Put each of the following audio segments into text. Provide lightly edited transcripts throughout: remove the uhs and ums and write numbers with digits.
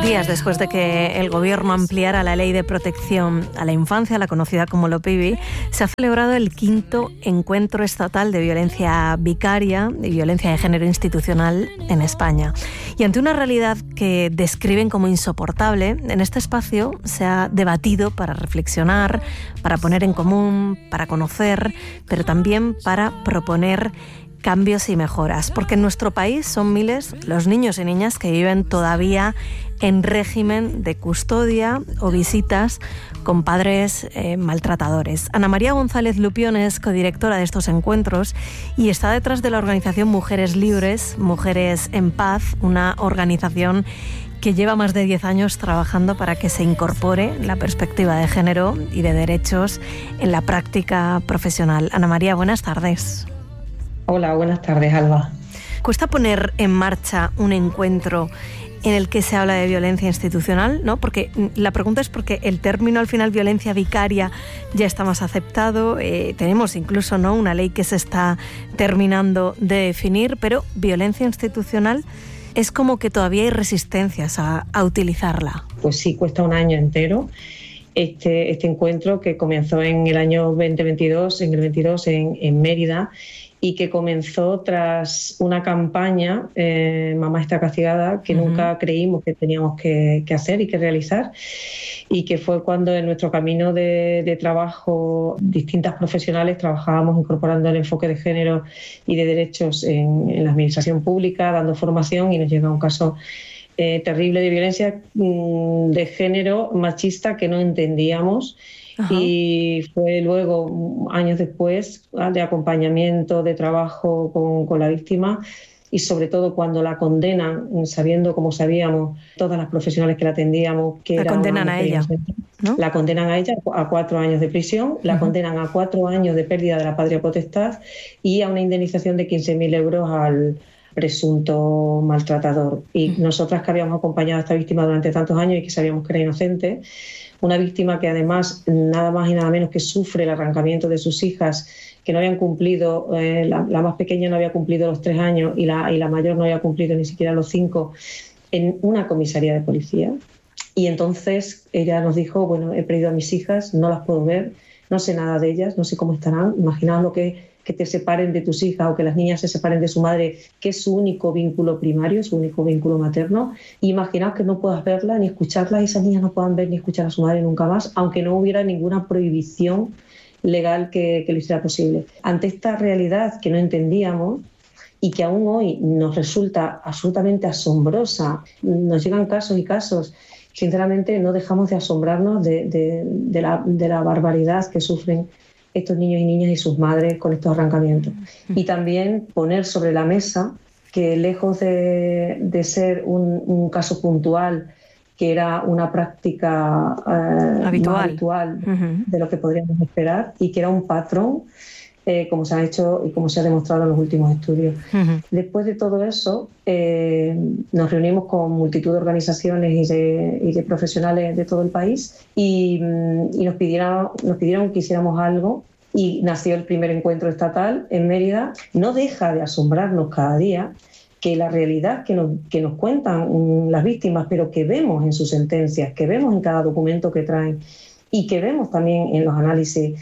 Días después de que el Gobierno ampliara la Ley de Protección a la Infancia, la conocida como LOPIVI, se ha celebrado el 5º Encuentro Estatal de Violencia Vicaria y Violencia de Género Institucional en España. Y ante una realidad que describen como insoportable, en este espacio se ha debatido para reflexionar, para poner en común, para conocer, pero también para proponer cambios y mejoras, porque en nuestro país son miles los niños y niñas que viven todavía en régimen de custodia o visitas con padres maltratadores. Ana María González Lupión es codirectora de estos encuentros y está detrás de la organización Mujeres Libres, Mujeres en Paz, una organización que lleva más de 10 años trabajando para que se incorpore la perspectiva de género y de derechos en la práctica profesional. Ana María, buenas tardes. Hola, buenas tardes, Alba. Cuesta poner en marcha un encuentro en el que se habla de violencia institucional, ¿no? Porque la pregunta es porque el término al final violencia vicaria ya está más aceptado, tenemos incluso, ¿no?, una ley que se está terminando de definir, pero violencia institucional es como que todavía hay resistencias a utilizarla. Pues sí, cuesta un año entero. Este encuentro que comenzó en el año 2022, en Mérida, y que comenzó tras una campaña, Mamá está castigada, que nunca creímos que teníamos que hacer y que realizar, y que fue cuando en nuestro camino de trabajo distintas profesionales trabajábamos incorporando el enfoque de género y de derechos en la administración pública, dando formación, y nos llega un caso terrible de violencia de género machista que no entendíamos. Ajá. Y fue luego, años después, de acompañamiento, de trabajo con la víctima, y sobre todo cuando la condenan, sabiendo, como sabíamos, todas las profesionales que la atendíamos, que la condenan a ella, ¿no? La condenan a ella a 4 años de prisión, la condenan a 4 años de pérdida de la patria potestad y a una indemnización de 15.000 euros al presunto maltratador. Y nosotras, que habíamos acompañado a esta víctima durante tantos años y que sabíamos que era inocente, una víctima que además nada más y nada menos que sufre el arrancamiento de sus hijas, que no habían cumplido, la más pequeña no había cumplido los 3 años y la mayor no había cumplido ni siquiera los 5, en una comisaría de policía. Y entonces ella nos dijo, bueno, he perdido a mis hijas, no las puedo ver, no sé nada de ellas, no sé cómo estarán. Imaginaos lo que te separen de tus hijas o que las niñas se separen de su madre, que es su único vínculo primario, su único vínculo materno. Imaginaos que no puedas verla ni escucharla y esas niñas no puedan ver ni escuchar a su madre nunca más, aunque no hubiera ninguna prohibición legal que lo hiciera posible. Ante esta realidad que no entendíamos y que aún hoy nos resulta absolutamente asombrosa, nos llegan casos y casos, sinceramente no dejamos de asombrarnos de la barbaridad que sufren estos niños y niñas y sus madres con estos arrancamientos. Y también poner sobre la mesa que, lejos de ser un caso puntual, que era una práctica habitual de lo que podríamos esperar, y que era un patrón, como se ha hecho y como se ha demostrado en los últimos estudios. Después de todo eso, nos reunimos con multitud de organizaciones y de profesionales de todo el país y nos pidieron que hiciéramos algo, y nació el primer encuentro estatal en Mérida. No deja de asombrarnos cada día que la realidad que nos cuentan las víctimas, pero que vemos en sus sentencias, que vemos en cada documento que traen, y que vemos también en los análisis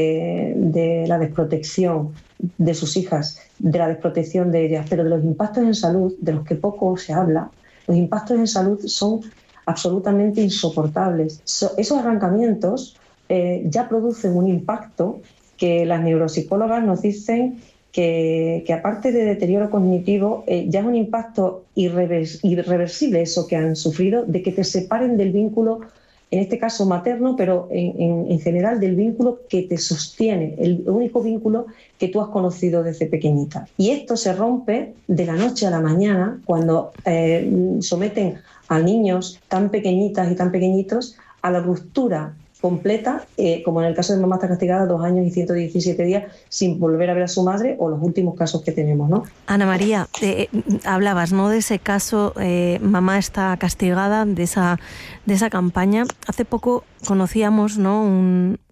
de la desprotección de sus hijas, de la desprotección de ellas, pero de los impactos en salud, de los que poco se habla. Los impactos en salud son absolutamente insoportables. Esos arrancamientos ya producen un impacto que las neuropsicólogas nos dicen que aparte de deterioro cognitivo, ya es un impacto irreversible, eso que han sufrido, de que te separen del vínculo, en este caso materno, pero en general del vínculo que te sostiene, el único vínculo que tú has conocido desde pequeñita. Y esto se rompe de la noche a la mañana cuando someten a niños tan pequeñitas y tan pequeñitos a la ruptura completa, como en el caso de Mamá está castigada, 2 años y 117 días sin volver a ver a su madre, o los últimos casos que tenemos, ¿no? Ana María, hablabas, ¿no?, de ese caso, Mamá está castigada, de esa campaña. Hace poco conocíamos, ¿no?,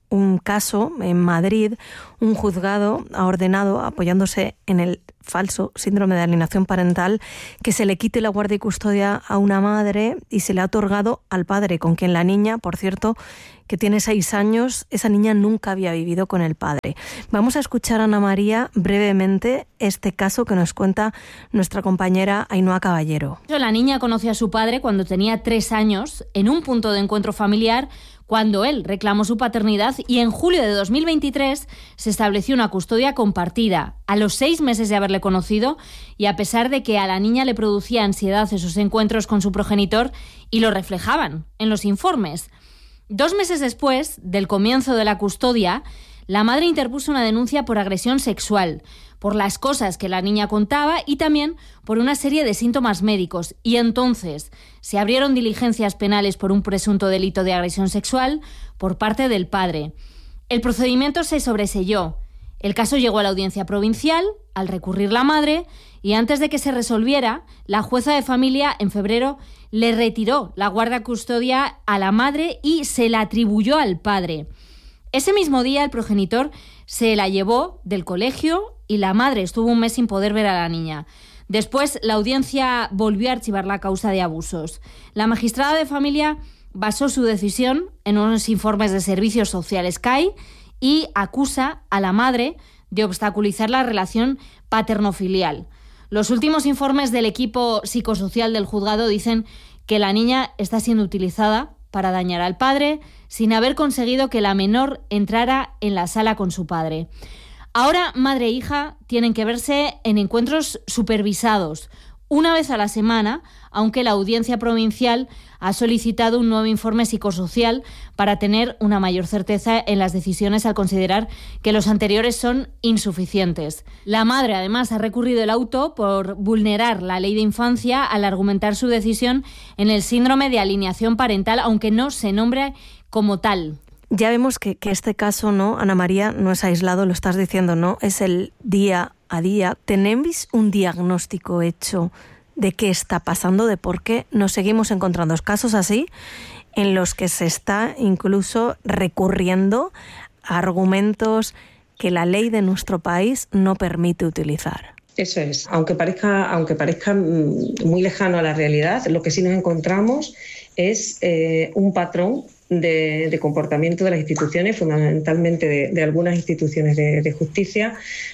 un caso en Madrid. Un juzgado ha ordenado, apoyándose en el falso síndrome de alienación parental, que se le quite la guardia y custodia a una madre y se le ha otorgado al padre, con quien la niña, por cierto, que tiene 6 años, esa niña nunca había vivido con el padre. Vamos a escuchar, Ana María, brevemente este caso que nos cuenta nuestra compañera Ainhoa Caballero. La niña conoció a su padre cuando tenía 3 años, en un punto de encuentro familiar, cuando él reclamó su paternidad, y en julio de 2023 se estableció una custodia compartida. A los 6 meses de haberle conocido, y a pesar de que a la niña le producía ansiedad esos encuentros con su progenitor, y lo reflejaban en los informes. 2 meses después del comienzo de la custodia, la madre interpuso una denuncia por agresión sexual, por las cosas que la niña contaba y también por una serie de síntomas médicos. Y entonces se abrieron diligencias penales por un presunto delito de agresión sexual por parte del padre. El procedimiento se sobreseyó. El caso llegó a la audiencia provincial al recurrir la madre, y antes de que se resolviera, la jueza de familia en febrero le retiró la guardia custodia a la madre y se la atribuyó al padre. Ese mismo día el progenitor se la llevó del colegio y la madre estuvo un mes sin poder ver a la niña. Después la audiencia volvió a archivar la causa de abusos. La magistrada de familia basó su decisión en unos informes de Servicios Sociales CAI y acusa a la madre de obstaculizar la relación paterno-filial. Los últimos informes del equipo psicosocial del juzgado dicen que la niña está siendo utilizada para dañar al padre sin haber conseguido que la menor entrara en la sala con su padre. Ahora, madre e hija tienen que verse en encuentros supervisados, una vez a la semana, aunque la audiencia provincial ha solicitado un nuevo informe psicosocial para tener una mayor certeza en las decisiones al considerar que los anteriores son insuficientes. La madre, además, ha recurrido el auto por vulnerar la ley de infancia al argumentar su decisión en el síndrome de alienación parental, aunque no se nombre como tal. Ya vemos que este caso, ¿no, Ana María, no es aislado, lo estás diciendo, ¿no? Es el día a día. ¿Tenéis un diagnóstico hecho de qué está pasando, de por qué nos seguimos encontrando casos así, en los que se está incluso recurriendo a argumentos que la ley de nuestro país no permite utilizar? Eso es. Aunque parezca muy lejano a la realidad, lo que sí nos encontramos es un patrón de comportamiento de las instituciones, fundamentalmente de algunas instituciones de justicia,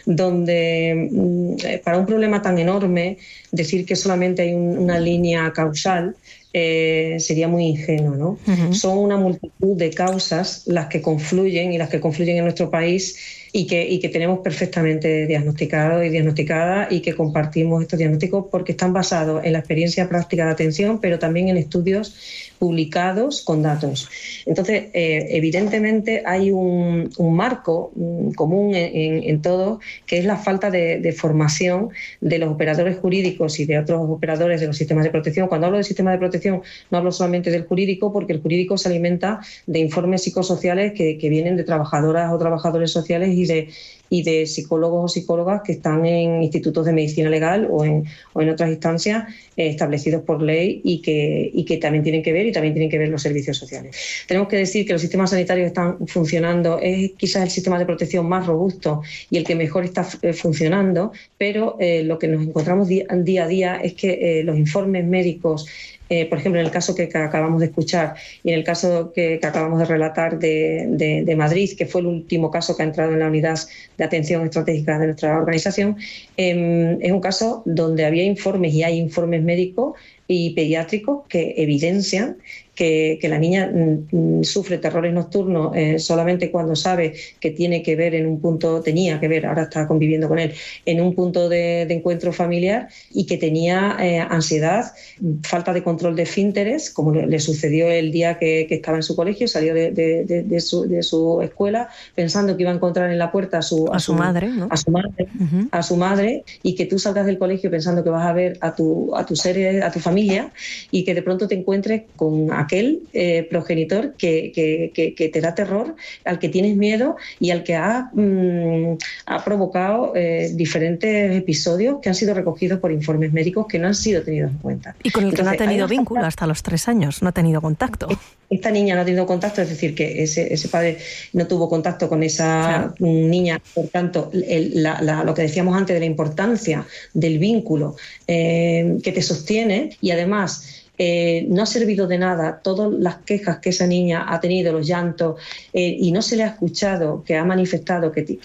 donde para un problema tan enorme decir que solamente hay una línea causal sería muy ingenuo, ¿no? Uh-huh. Son una multitud de causas las que confluyen en nuestro país y que tenemos perfectamente diagnosticadas y que compartimos estos diagnósticos porque están basados en la experiencia práctica de atención, pero también en estudios publicados con datos. Entonces, evidentemente hay un marco común en todo, que es la falta de formación de los operadores jurídicos y de otros operadores de los sistemas de protección. Cuando hablo de sistema de protección no hablo solamente del jurídico, porque el jurídico se alimenta de informes psicosociales que vienen de trabajadoras o trabajadores sociales y de psicólogos o psicólogas que están en institutos de medicina legal o en otras instancias establecidos por ley y que también tienen que ver los servicios sociales. Tenemos que decir que los sistemas sanitarios están funcionando, es quizás el sistema de protección más robusto y el que mejor está funcionando, pero lo que nos encontramos día a día es que los informes médicos, por ejemplo, en el caso que acabamos de escuchar y en el caso que acabamos de relatar de Madrid, que fue el último caso que ha entrado en la unidad de atención estratégica de nuestra organización, es un caso donde había informes y hay informes médicos y pediátricos que evidencian que la niña sufre terrores nocturnos solamente cuando sabe que tenía que ver, ahora está conviviendo con él, en un punto de encuentro familiar, y que tenía ansiedad, falta de control de esfínteres, como le sucedió el día que estaba en su colegio, salió de su escuela pensando que iba a encontrar en la puerta a su madre, ¿no? A su madre, y que tú salgas del colegio pensando que vas a ver a tu familia familia y que de pronto te encuentres con aquel progenitor que te da terror, al que tienes miedo y al que ha provocado diferentes episodios que han sido recogidos por informes médicos que no han sido tenidos en cuenta. Y con el que no ha tenido vínculo hasta los 3 años, no ha tenido contacto. Esta niña no ha tenido contacto, es decir, que ese padre no tuvo contacto con esa niña. Por tanto, lo que decíamos antes de la importancia del vínculo que te sostiene, y además no ha servido de nada todas las quejas que esa niña ha tenido, los llantos, y no se le ha escuchado, que ha manifestado que